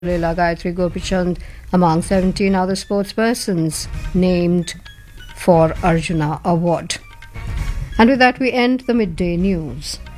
Leela Gayatri Gopichand among 17 other sportspersons named for Arjuna Award. And with that, we end the midday news.